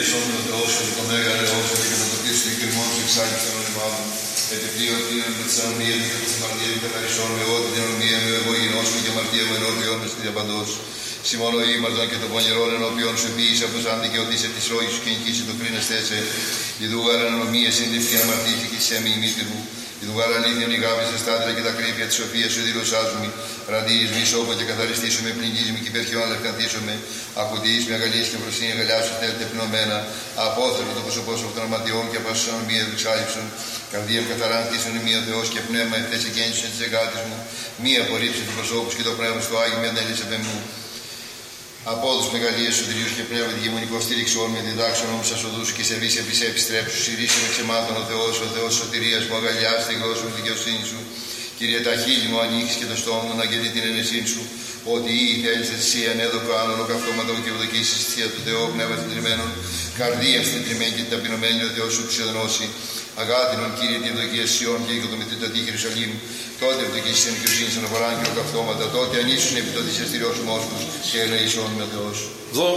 ίσον ο Θεός και το μέγα ρεώσον και το πίσω του κρυμμών σου εξάγει των ονομάτων. Ετεπλίον πλήρων με τις αμνίες και τις αμαρτίες και καθαρισόν με ό,τι την ονομία με εγώ γινώσκω και αμαρτία μου ενώπιον με στη διαπαντός. Συμμονώ ήμαρτον και το πονηρόν ενώπιον σου ποιήσε από τους άντι και οδήσε τις ρόγες σου και νικήσει το κρίνεστε σε. Ιδούγαρ ανομίες συντευκή αμαρτήθηκε σε μη μήτηρ μου. Ιδούγαρ αλήθειον η γάβη σε στάδρα και τα κρύφια της σοφίας σου δηλωσάζουμε. Ραντίεις μη σώπα και καθαριστήσουμε, πληγίζουμε και υπερχιόν λευκανθίσουμε. Ακουτείς με αγαλίες και φροσύνη αγαλιά σου θέλετε πνεωμένα. Απόθρεπτο το πρόσωπό σου από των αματιών και από ασουσαν μία διξάλυψον. Καρδία καθαράν χτίσουν μία Θεός και πνεύμα ευθές εκένσουσεν της εγκάτης μου. Μία απορρίψη του προσώπου και το πνεύμα στο Άγιο με ανέλησε μου. Απόδους μεγαλείες σου Τριούς και πνεύμα τη γεμονικό στήριξον με διδάξεων όμως ασοδούς και σε βύση επισέ επιστρέψου. Συρίσου με ξεμάτων ο Θεός σωτηρίας μου αγαλιάς τη γλώσσα μου δικαιοσύνη σου. Κύριε τα χείλη μου ανοίξεις και το στόμα μου να αγγελεί την ενεσύνη σου. Ότι ή θέλεις εσύ ανέδωκο άνω ολοκαυτώματο και ευδοκίσεις στη θεία του Θεού πνεύμα συντριμμένων. Καρδία συντριμμένη και την ταπεινωμένη ο Θεός σου ξεδνώσει. Αγάτινον Κύριε τη ευδοκία Σιών και οικοδομηθεί το τύχη Ιερουσαλήμ. Τότε ευδοκίσεις εν δικαιοσύνη σαν αποράν και ολοκαυτώματα. Τότε ανήσουν επί το δυσιαστηριό σου μόσχους και ελεησόν με ο Θεός.